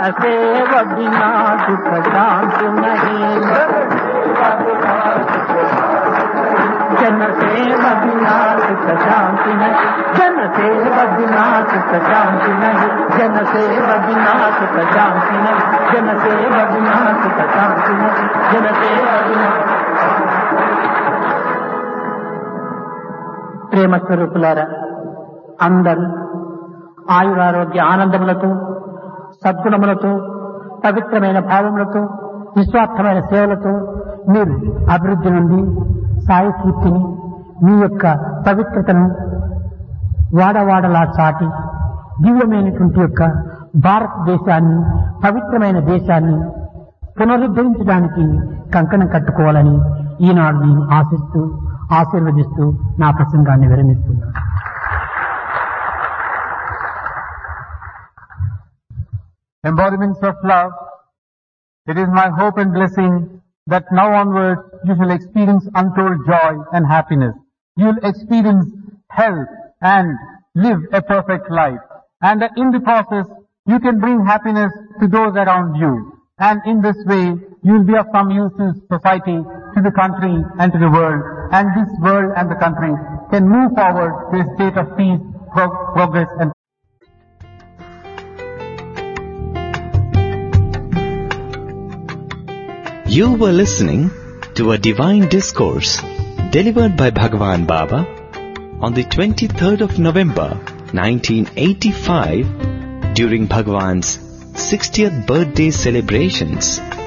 Save बिना सुख शांति नहीं, जन सेव बिना सुख शांति नहीं, जन सेव बिना सुख शांति नहीं, जन सेव बिना सुख शांति नहीं, जन सेव बिना सुख शांति नहीं, जन सेव बिना. ప్రేమ స్వరూపులారా, అందరూ ఆయురారోగ్య ఆనందములతో, సద్గుణములతో, పవిత్రమైన భావములతో, నిస్వార్థమైన సేవలతో మీరు అభివృద్ధి నుండి సాయి కీర్తిని, మీ యొక్క పవిత్రతను వాడవాడలా చాటి దివ్యమైనటువంటి యొక్క భారతదేశాన్ని, పవిత్రమైన దేశాన్ని పునరుద్ధరించడానికి కంకణం కట్టుకోవాలని ఈనాడు నేను ఆశిస్తూ ఆశీర్వదిస్తూ నా ప్రసంగాన్ని విరమిస్తున్నాను. Embodiments of love, it is my hope and blessing that now onwards you shall experience untold joy and happiness. You will experience health and live a perfect life. And in the process, you can bring happiness to those around you. And in this way, you will be of some use to society, to the country and to the world. And this world and the country can move forward to a state of peace, progress and You were listening to a divine discourse delivered by Bhagavan Baba on the 23rd of November 1985 during Bhagavan's 60th birthday celebrations